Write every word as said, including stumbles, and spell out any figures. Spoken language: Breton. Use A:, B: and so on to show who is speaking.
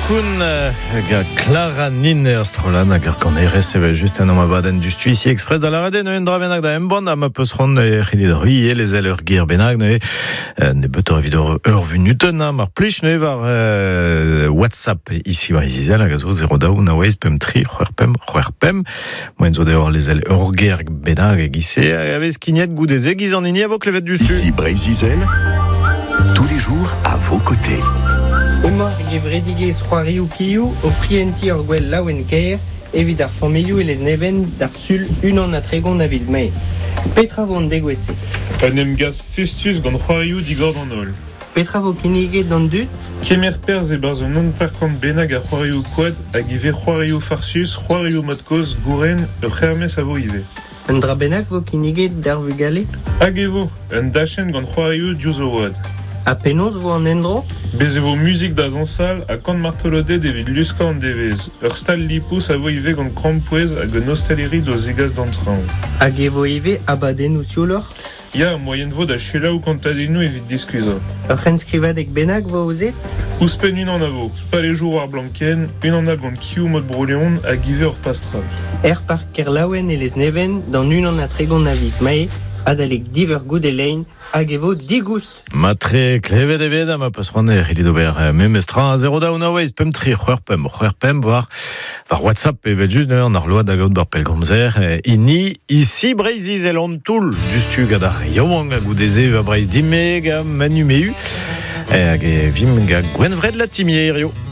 A: Kun ga Clara Niner strolan hag ar kanerez evel just an am abadenn du Stuici Express da la rade ne endra bennak da embon am a peus ron e c'hili da rui e les el ur gir bennak ne ne beut ur vidor ur vunuten am ar plij ne var WhatsApp ici war izizel hag a zo zero daou na weiz pem tri c'hwer pem c'hwer pem moen zo deor les el ur gir bennak e gise a vez kignet goudeze giz an ini avok levet du Stu.
B: Ici Brézizel, tous les jours à vos côtés.
C: Emor ge vredigez c'hoarioù kiou o prienti ur gwell laouen kaer evit ar familioù e les neven d'ar sul unan a tregon a viz me. Petra vo an degwese.
D: Un em gaz festus gant c'hoarioù digord an ol.
C: Petra vo kinniget d'an dut?
D: Kemer perz e barz un antarkant bennak ar c'hoarioù kouad hag ive c'hoarioù farsus, c'hoarioù modkoz, gouren, ur c'hermes a vo ive.
C: Un dra bennak vo kinniget d'ar vugale?
D: Hag evo, un dachen gant c'hoarioù diouz o oad.
C: A penaos vo an endro?
D: Bez evo muzik da zansal a kant martolodet evit luska an devez. Ur stal lipous a vo ive gant krampouez hag un ostaleri do zegaz d'antran.
C: Hag evo ive abadennoù siolor?
D: Ya, moyen vo da chelaou kantadennoù evit diskuza.
C: Ur c'henskrivadet bennak vo ouzet?
D: Ouspen un an a vo, pa le jour ar blanken, un an a gant kiou mod broleon hag ive ur pastral.
C: Er par ker laouen e les neven d'an unan a tregon a viz me adalek diver goud e lein hag evo digoust.
A: Matre klevet evet am a peus ron e c'hili d'ober memestra zero daou na weiz pem tri c'hwer pem c'hwer pem war var WhatsApp evet just ne an ar loa da gaout bar pelgomzer ini ici Brézizel an toul justu gad ar yaouang a goudeze va Breiz dimme ga manu meu hag e vim ga gwenvred la timier rio.